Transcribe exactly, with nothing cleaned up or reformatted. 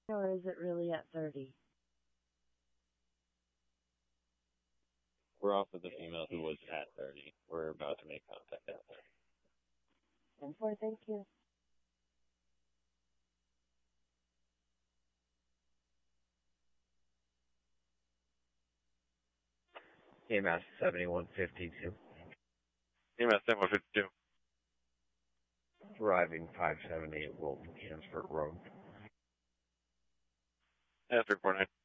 Or is it really at thirty? We're off of the female who was at thirty. We're about to make contact at thirty. ten four, thank you. E M S seventy-one fifty-two. E M S seventy-one fifty-two. Arriving five seventy-eight Wilton, Hansford Road. That's report nine.